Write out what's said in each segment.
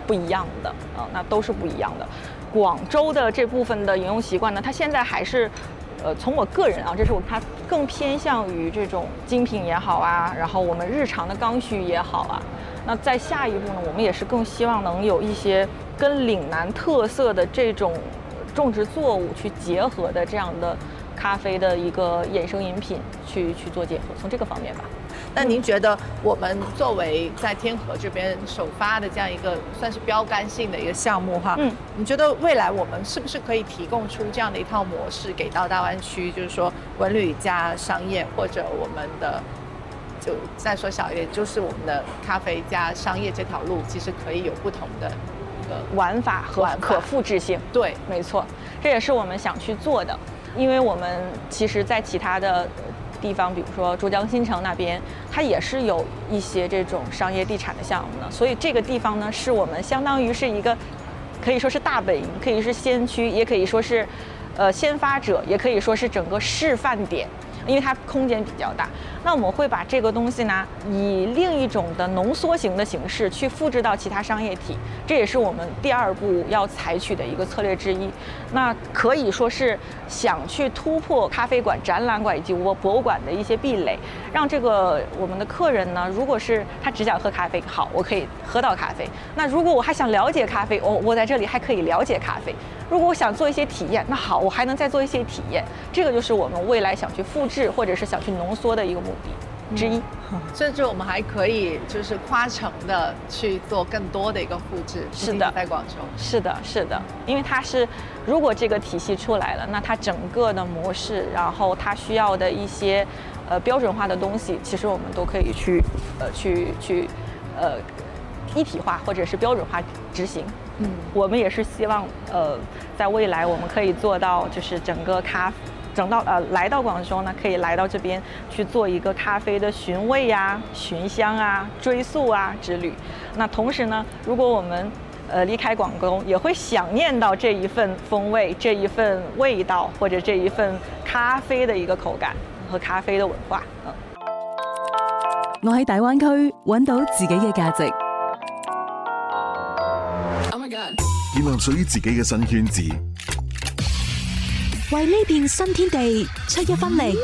不一样的那都是不一样的。广州的这部分的饮用习惯呢，它现在还是从我个人这是它更偏向于这种精品也好然后我们日常的刚需也好那在下一步呢，我们也是更希望能有一些跟岭南特色的这种种植作物去结合的这样的咖啡的一个衍生饮品去做结合，从这个方面吧。 那您觉得我们作为在天河这边首发的这样一个算是标杆性的一个项目你觉得未来我们是不是可以提供出这样的一套模式给到大湾区，就是说文旅加商业，或者我们的就再说小一点，就是我们的咖啡加商业这条路其实可以有不同的玩法和可复制性。 对， 没错，这也是我们想去做的。因为我们其实在其他的地方，比如说珠江新城那边，它也是有一些这种商业地产的项目的，所以这个地方呢，是我们相当于是一个可以说是大本营，可以是先驱，也可以说是先发者，也可以说是整个示范点，因为它空间比较大。那我们会把这个东西呢，以另一种的浓缩型的形式去复制到其他商业体，这也是我们第二步要采取的一个策略之一。那可以说是想去突破咖啡馆、展览馆以及博物馆的一些壁垒，让这个我们的客人呢，如果是他只想喝咖啡，好，我可以喝到咖啡。那如果我还想了解咖啡，我在这里还可以了解咖啡。如果我想做一些体验，那好，我还能再做一些体验。这个就是我们未来想去复制或者是想去浓缩的一个目的之一。 甚至我们还可以就是跨城的去做更多的一个复制。 是的， 在广州。 是的，是的，因为它是，如果这个体系出来了，那它整个的模式，然后它需要的一些标准化的东西，其实我们都可以去一体化或者是标准化执行。我们也是希望在未来我们可以做到，就是整个来到广州呢，可以来到这边去做一个咖啡的寻味寻香追溯之旅。那同时呢，如果我们离开广州，也会想念到這一份風味、這一份味道，或者這一份咖啡的一個口感和咖啡的文化。 我喺大灣區揾到自己嘅價值。 建立屬於自己嘅新圈子， 為呢片新天地出一分力。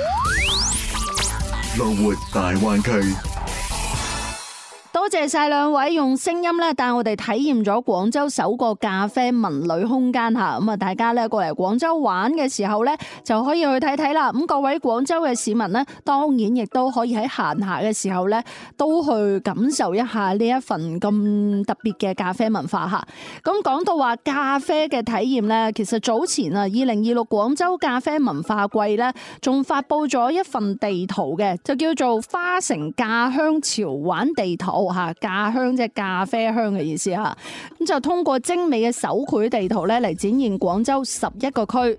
樂活大灣區。 多謝晒兩位用聲音咧帶我哋體驗咗廣州首個咖啡文旅空間吓，咁啊大家咧過嚟廣州玩嘅時候咧就可以去睇睇啦。咁各位廣州嘅市民咧，當然亦都可以喺閒暇嘅時候咧都去感受一下呢一份咁特別嘅咖啡文化吓。咁講到話咖啡嘅體驗咧，其實早前2026廣州咖啡文化季咧仲發佈咗一份地圖嘅，就叫做花城咖香潮玩地圖。咖香即係咖啡香嘅意思吓，咁就通過精美嘅手繪地圖咧嚟展現廣州11個區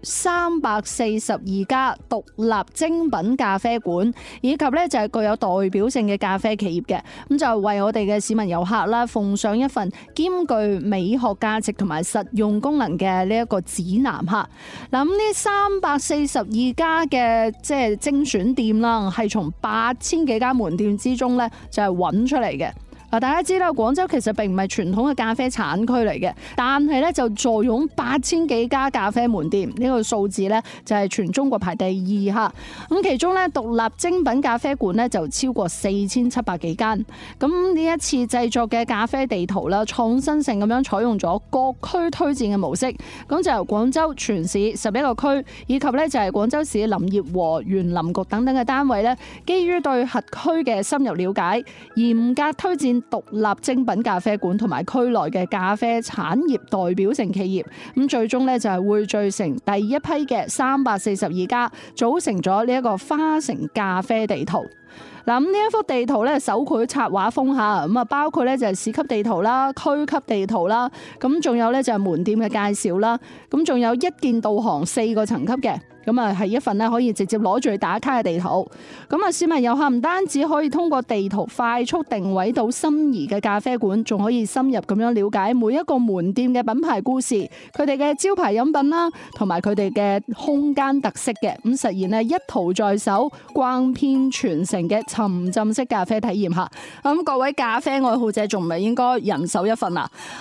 342家獨立精品咖啡館，以及咧就係具有代表性嘅咖啡企業嘅，咁就為我哋嘅市民遊客啦奉上一份兼具美學價值同埋實用功能嘅呢一個指南吓。嗱，咁呢342家嘅即係精選店啦，係從8000幾間門店之中咧就係揾出嚟嘅。大家知道廣州其實並唔係傳統嘅咖啡產區嚟嘅，但係咧就坐擁8000幾家咖啡門店，呢個數字咧就係全中國排第2嚇。咁其中咧獨立精品咖啡館咧就超過4700幾間。咁呢一次製作嘅咖啡地圖啦，創新性咁樣採用咗各區推薦嘅模式，咁就由廣州全市11個區，以及咧就係廣州市林業和園林局等等嘅單位咧，基於對轄區嘅深入了解，嚴格推薦獨立精品咖啡館同埋區內嘅咖啡產業代表性企業，咁最終咧就係匯聚成第一批嘅342家，組成咗呢一個花城咖啡地圖。嗱，咁呢一幅地圖咧手繪插畫風下，咁啊包括咧就係市級地圖啦、區級地圖啦，咁仲有咧就係門店嘅介紹啦，咁仲有一鍵導航4個層級嘅。咁啊，係一份咧可以直接攞住去打卡嘅地圖。咁啊，市民遊客唔單止可以通過地圖快速定位到心儀嘅咖啡館，仲可以深入咁樣了解每一個門店嘅品牌故事、佢哋嘅招牌飲品啦，同埋佢哋嘅空間特色嘅，咁實現咧一圖在手、逛遍全城嘅沉浸式咖啡體驗下。咁各位咖啡愛好者仲唔係應該人手一份啊？